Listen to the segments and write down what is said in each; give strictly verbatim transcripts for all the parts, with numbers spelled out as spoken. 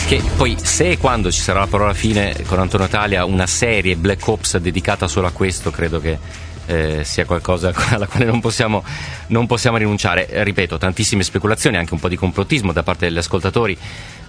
Che poi, se e quando ci sarà la parola fine con Antonio Talia, una serie Black Ops dedicata solo a questo, credo che eh, sia qualcosa alla quale non possiamo, non possiamo rinunciare. Eh, ripeto, tantissime speculazioni, anche un po' di complottismo da parte degli ascoltatori.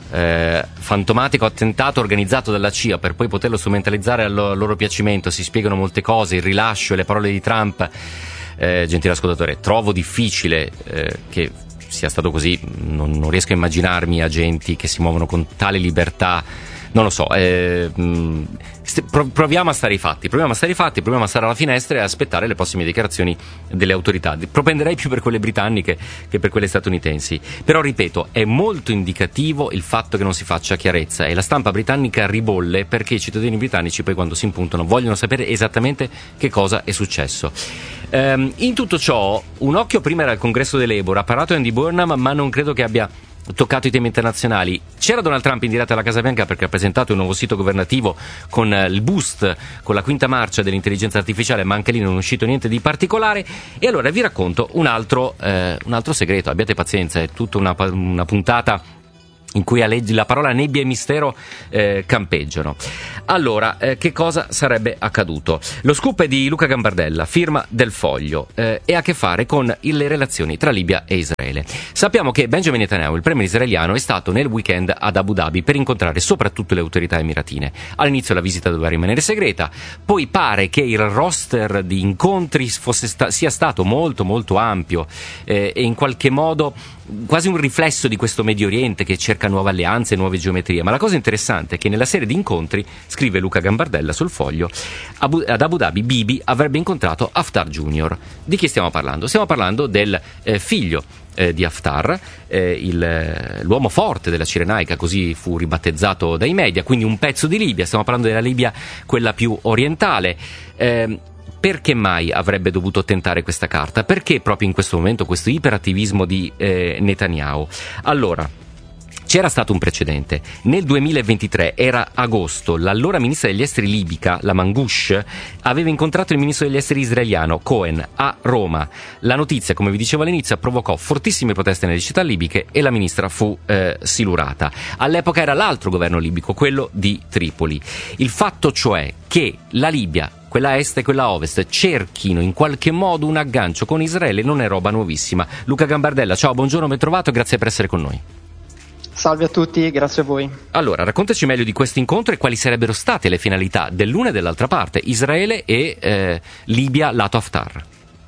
Eh, fantomatico attentato organizzato dalla C I A per poi poterlo strumentalizzare al loro, al loro piacimento. Si spiegano molte cose, il rilascio e le parole di Trump. Eh, gentile ascoltatore, trovo difficile eh, che sia stato così. Non, non riesco a immaginarmi agenti che si muovono con tale libertà. Non lo so, eh, mh, proviamo a stare ai fatti, proviamo a stare ai fatti, proviamo a stare alla finestra e aspettare le prossime dichiarazioni delle autorità. Propenderei più per quelle britanniche che per quelle statunitensi. Però ripeto, è molto indicativo il fatto che non si faccia chiarezza e la stampa britannica ribolle perché i cittadini britannici poi, quando si impuntano, vogliono sapere esattamente che cosa è successo. Um, in tutto ciò, un occhio prima era al congresso dei Labour. Ha parlato Andy Burnham, ma non credo che abbia toccato i temi internazionali. C'era Donald Trump in diretta alla Casa Bianca perché ha presentato un nuovo sito governativo con il boost, con la quinta marcia dell'intelligenza artificiale, ma anche lì non è uscito niente di particolare. E allora vi racconto un altro, eh, un altro segreto. Abbiate pazienza, è tutta una, una puntata in cui la parola nebbia e mistero eh, campeggiano. Allora, eh, che cosa sarebbe accaduto? Lo scoop è di Luca Gambardella, firma del Foglio, eh, e ha a che fare con le relazioni tra Libia e Israele. Sappiamo che Benjamin Netanyahu, il premier israeliano, è stato nel weekend ad Abu Dhabi per incontrare soprattutto le autorità emiratine. All'inizio la visita doveva rimanere segreta, poi pare che il roster di incontri fosse sta- sia stato molto molto ampio eh, e in qualche modo quasi un riflesso di questo Medio Oriente che cerca nuove alleanze, nuove geometrie. Ma la cosa interessante è che nella serie di incontri, scrive Luca Gambardella sul Foglio, Abu, ad Abu Dhabi Bibi avrebbe incontrato Haftar Junior. Di chi stiamo parlando? Stiamo parlando del eh, figlio eh, di Haftar, eh, il, l'uomo forte della Cirenaica, così fu ribattezzato dai media, quindi un pezzo di Libia. Stiamo parlando della Libia, quella più orientale. Eh, Perché mai avrebbe dovuto tentare questa carta? Perché proprio in questo momento questo iperattivismo di eh, Netanyahu? Allora, c'era stato un precedente. Nel duemilaventitré, era agosto, l'allora ministra degli esteri libica, la Mangoush, aveva incontrato il ministro degli esteri israeliano, Cohen, a Roma. La notizia, come vi dicevo all'inizio, provocò fortissime proteste nelle città libiche e la ministra fu eh, silurata. All'epoca era l'altro governo libico, quello di Tripoli. Il fatto cioè che la Libia, quella est e quella ovest, cerchino in qualche modo un aggancio con Israele non è roba nuovissima. Luca Gambardella, ciao, buongiorno, ben trovato e grazie per essere con noi. Salve a tutti, grazie a voi. Allora, raccontaci meglio di questo incontro e quali sarebbero state le finalità dell'una e dell'altra parte, Israele e eh, Libia lato Haftar.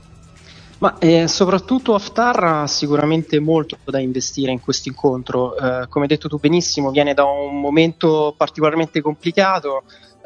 Ma eh, soprattutto Haftar ha sicuramente molto da investire in questo incontro. Eh, come hai detto tu benissimo, viene da un momento particolarmente complicato.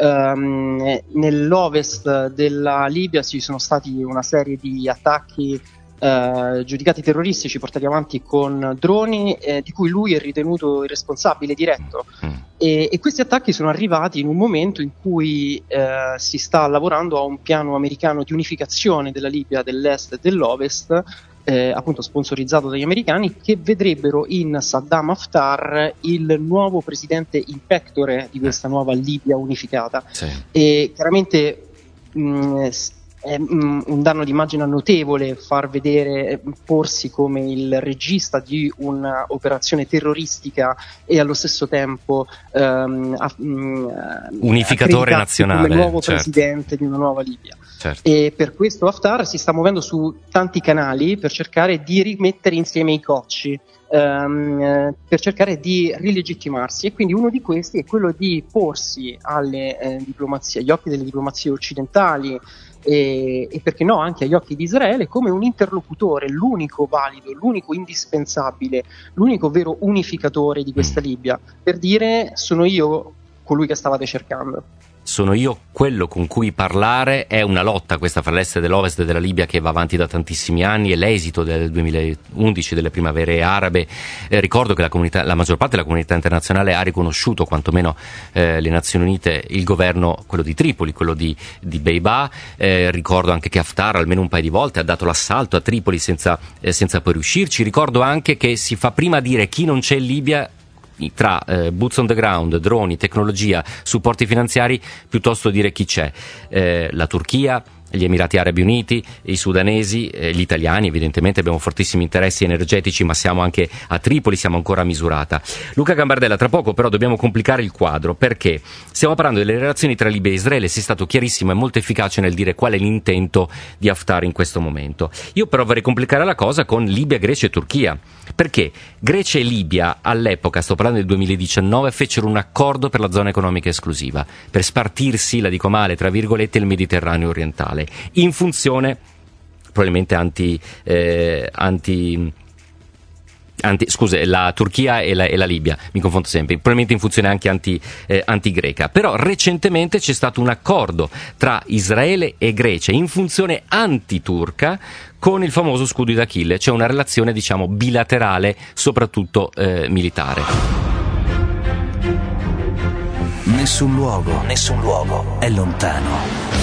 Um, nell'ovest della Libia ci sono stati una serie di attacchi uh, giudicati terroristici portati avanti con droni eh, di cui lui è ritenuto il responsabile diretto mm. e, e questi attacchi sono arrivati in un momento in cui uh, si sta lavorando a un piano americano di unificazione della Libia dell'est e dell'ovest, Eh, appunto sponsorizzato dagli americani, che vedrebbero in Saddam Haftar il nuovo presidente in pectore di questa nuova Libia unificata. Sì. E chiaramente mh, è mh, un danno d'immagine notevole far vedere, porsi come il regista di un'operazione terroristica e allo stesso tempo um, a, mh, unificatore nazionale come nuovo certo. presidente di una nuova Libia. Certo. E per questo Haftar si sta muovendo su tanti canali per cercare di rimettere insieme i cocci, um, per cercare di rilegittimarsi, e quindi uno di questi è quello di porsi alle eh, diplomazie, agli occhi delle diplomazie occidentali e, e perché no anche agli occhi di Israele, come un interlocutore, l'unico valido, l'unico indispensabile, l'unico vero unificatore di questa Libia, per dire: sono io colui che stavate cercando. Sono io quello con cui parlare. È una lotta questa fra l'est e dell'ovest della Libia che va avanti da tantissimi anni, è l'esito del duemilaundici delle primavere arabe. Eh, ricordo che la, comunità, la maggior parte della comunità internazionale ha riconosciuto, quantomeno eh, le Nazioni Unite, il governo, quello di Tripoli, quello di, di Beibah. Eh, ricordo anche che Haftar almeno un paio di volte ha dato l'assalto a Tripoli senza, eh, senza poi riuscirci. Ricordo anche che si fa prima dire chi non c'è in Libia tra eh, boots on the ground, droni, tecnologia, supporti finanziari, piuttosto dire chi c'è. Eh, la Turchia, gli Emirati Arabi Uniti, i sudanesi, eh, gli italiani evidentemente abbiamo fortissimi interessi energetici, ma siamo anche a Tripoli, siamo ancora a Misurata. Luca Gambardella, tra poco però dobbiamo complicare il quadro, perché stiamo parlando delle relazioni tra Libia e Israele, sei stato chiarissimo e molto efficace nel dire qual è l'intento di Haftar in questo momento. Io però vorrei complicare la cosa con Libia, Grecia e Turchia, perché Grecia e Libia all'epoca, sto parlando del duemiladiciannove, fecero un accordo per la zona economica esclusiva, per spartirsi, la dico male, tra virgolette, il Mediterraneo orientale, in funzione probabilmente anti, eh, anti Anti, scusa, la Turchia e la, e la Libia, mi confondo sempre, probabilmente in funzione anche anti, eh, anti-greca. Però recentemente c'è stato un accordo tra Israele e Grecia in funzione anti-turca con il famoso scudo di Achille, cioè una relazione, diciamo, bilaterale, soprattutto eh, militare. Nessun luogo, nessun luogo è lontano.